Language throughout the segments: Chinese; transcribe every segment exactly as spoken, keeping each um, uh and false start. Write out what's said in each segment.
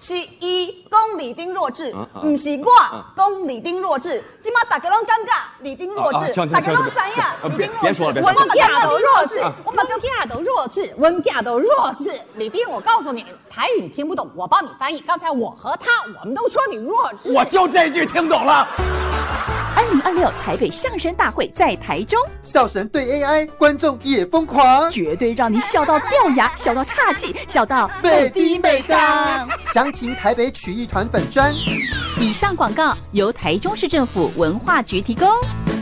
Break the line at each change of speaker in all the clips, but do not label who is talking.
是伊讲李丁弱智，不是我讲李丁弱智。今嘛大家拢感觉李丁弱智，大家拢知影李丁弱智。
我们家都弱智，我们家都弱智，我们家都弱智。李丁，我告诉你，台语你听不懂，我帮你翻译。刚才我和他，我们都说你弱智。
我就这句听懂了。
二零二六台北相声大会在台中，
笑神对 A I， 观众也疯狂，
绝对让你笑到掉牙，笑到岔气，笑到
美滴美当。详情台北曲艺团粉专。
以上广告由台中市政府文化局提供。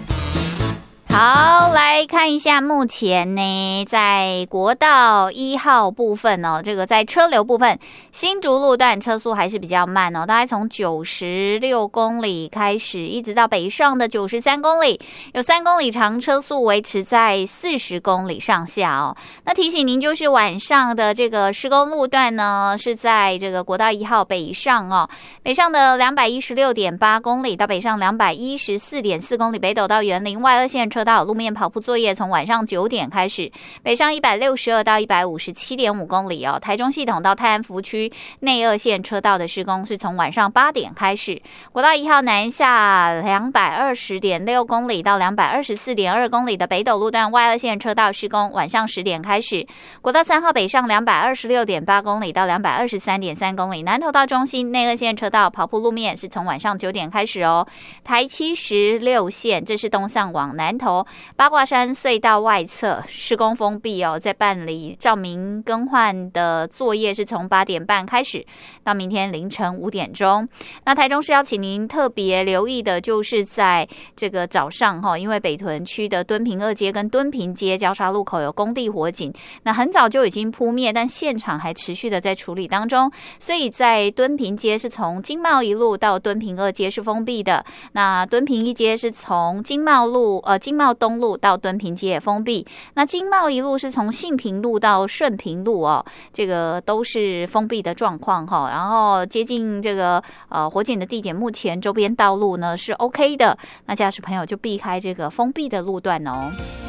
好，来看一下目前呢，在国道一号部分哦，这个在车流部分，新竹路段车速还是比较慢哦，大概从九十六公里开始，一直到北上的九十三公里，有三公里长车速维持在四十公里上下哦。那提醒您，就是晚上的这个施工路段呢，是在这个国道一号北上哦，北上的两百一十六点八公里到北上两百一十四点四公里，北斗到园林外二线车道路面跑铺作业从晚上九点开始，北上一百六十二到一百五十七点五公里哦。台中系统到泰安福区内二线车道的施工是从晚上八点开始。国道一号南下两百二十点六公里到两百二十四点二公里的北斗路段外二线车道施工晚上十点开始。国道三号北上两百二十六点八公里到两百二十三点三公里，南投到中心内二线车道跑铺路面是从晚上九点开始哦。台七十六线，这是东向往南投八卦山隧道外侧施工封闭哦，在办理照明更换的作业是从八点半开始到明天凌晨五点钟。那台中市要请您特别留意的就是在这个早上哈，因为北屯区的敦平二街跟敦平街交叉路口有工地火警，那很早就已经扑灭，但现场还持续的在处理当中，所以在敦平街是从经贸一路到敦平二街是封闭的，那敦平一街是从经贸路呃经贸东路到敦平街也封闭，那经贸一路是从信平路到顺平路哦，这个都是封闭的状况哈。然后接近这个呃火警的地点，目前周边道路呢是 OK 的，那驾驶朋友就避开这个封闭的路段哦。